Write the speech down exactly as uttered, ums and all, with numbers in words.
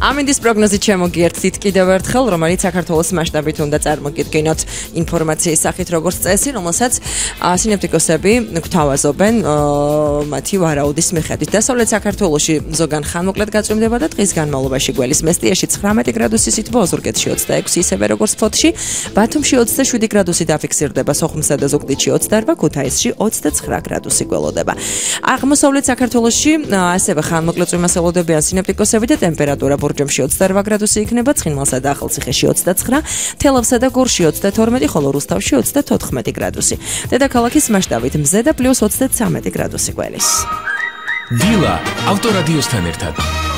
ამინდის პროგნოზით შემოგიერთდით კიდევ ერთხელ, რომელიც საქართველოს მასშტაბით უნდა წარმოგიდგინოთ ინფორმაციის სახით როგორც წესი, რომელსაც სინოპტიკოსები გვთავაზობენ მათი ვარაუდის მიხედვით. დასავლეთ საქართველოში ზოგან ხანმოკლედ გაწვიმდება და დღის განმავლობაში გველის მესტიაში ცხრამეტი გრადუსი სითბო, ოზურგეთში ოცდაექვსი, ისევე როგორც ფოთში, ბათუმში ოცდაშვიდი გრადუსი დაფიქსირდება, სოხუმსა და ზუგდიდში ოცდაოთხ, ქუთაისში ოცდაცხრა გრადუსი გველოდება. აღმოსავლეთ საქართველოში ასევე ხანმოკლედ წვიმასელოდებიან სინოპტიკოსები და ტემპერატურა ბურჯომში ოცდაოთხ გრადუსი იქნება, ცხინვალსა და ახალციხეში ოცდაცხრა, თელავსა და გორში ოცდათორმეტი, ხოლო რუსთავში ოცდათოთხმეტი გრადუსი. დედაქალაქის მასშტაბით მზე და პლუს ოცდაცამეტი გრადუსი გველის. დილა ავტორადიოსთან ერთად.